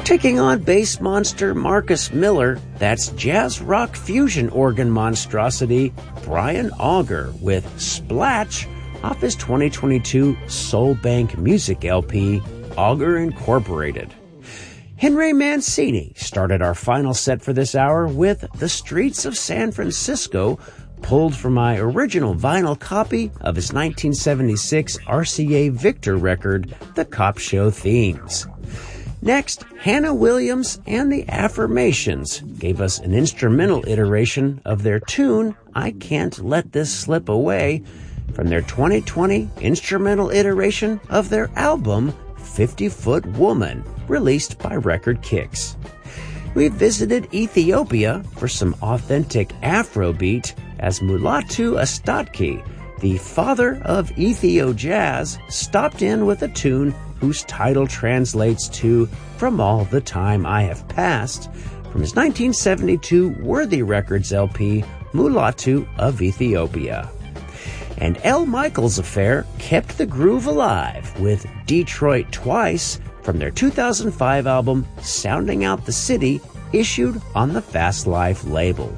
Taking on bass monster Marcus Miller, that's jazz rock fusion organ monstrosity Brian Auger with Splatch off his 2022 Soul Bank Music LP, Auger Incorporated. Henry Mancini started our final set for this hour with The Streets of San Francisco, pulled from my original vinyl copy of his 1976 RCA Victor record, The Cop Show Themes. Next, Hannah Williams and the Affirmations gave us an instrumental iteration of their tune, I Can't Let This Slip Away, from their 2020 instrumental iteration of their album, 50-Foot Woman, released by Record Kicks. We visited Ethiopia for some authentic Afrobeat as Mulatu Astatke, the father of Ethio Jazz, stopped in with a tune whose title translates to From All the Time I Have Passed, from his 1972 Worthy Records LP, Mulatu of Ethiopia. And L. Michaels Affair kept the groove alive with Detroit Twice from their 2005 album, Sounding Out the City, issued on the Fast Life label.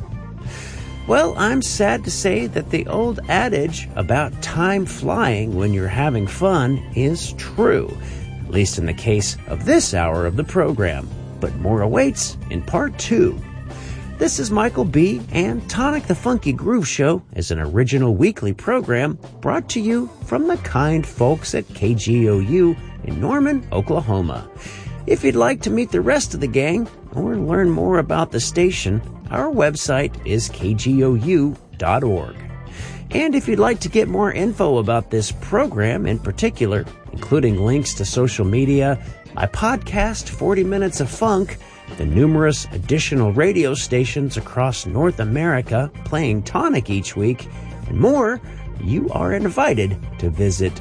Well, I'm sad to say that the old adage about time flying when you're having fun is true, at least in the case of this hour of the program, but more awaits in part 2. This is Michael B., and Tonic the Funky Groove Show is an original weekly program brought to you from the kind folks at KGOU in Norman, Oklahoma. If you'd like to meet the rest of the gang or learn more about the station, our website is kgou.org. And if you'd like to get more info about this program in particular, including links to social media, my podcast, 40 Minutes of Funk, the numerous additional radio stations across North America playing Tonic each week, and more, you are invited to visit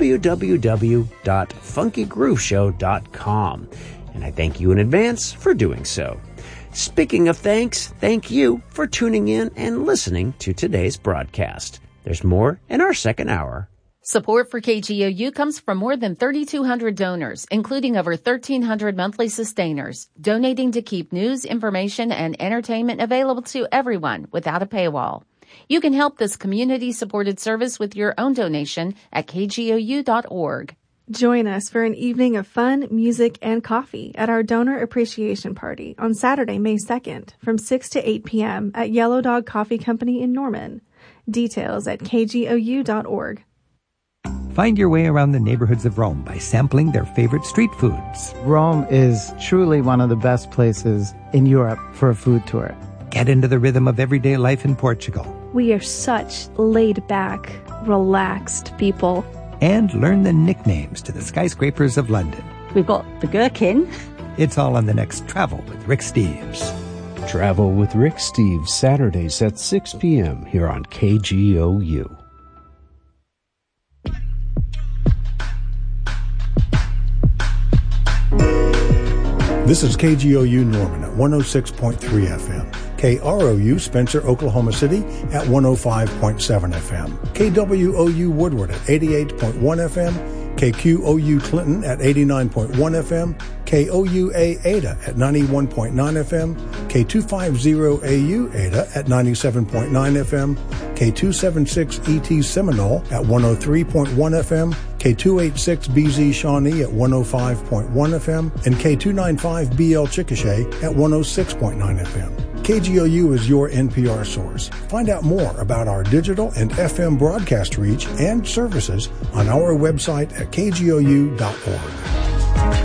www.funkygrooveshow.com. And I thank you in advance for doing so. Speaking of thanks, thank you for tuning in and listening to today's broadcast. There's more in our second hour. Support for KGOU comes from more than 3,200 donors, including over 1,300 monthly sustainers, donating to keep news, information, and entertainment available to everyone without a paywall. You can help this community-supported service with your own donation at kgou.org. Join us for an evening of fun, music, and coffee at our Donor Appreciation Party on Saturday, May 2nd from 6 to 8 p.m. at Yellow Dog Coffee Company in Norman. Details at kgou.org. Find your way around the neighborhoods of Rome by sampling their favorite street foods. Rome is truly one of the best places in Europe for a food tour. Get into the rhythm of everyday life in Portugal. We are such laid-back, relaxed people. And learn the nicknames to the skyscrapers of London. We've got the Gherkin. It's all on the next Travel with Rick Steves. Travel with Rick Steves, Saturdays at 6 p.m. here on KGOU. This is KGOU Norman at 106.3 FM. KROU Spencer, Oklahoma City at 105.7 FM. KWOU Woodward at 88.1 FM. KQOU Clinton at 89.1 FM. KOUA Ada at 91.9 FM. K250AU Ada at 97.9 FM. K276ET Seminole at 103.1 FM. K286BZ Shawnee at 105.1 FM. And K295BL Chickasha at 106.9 FM. KGOU is your NPR source. Find out more about our digital and FM broadcast reach and services on our website at kgou.org.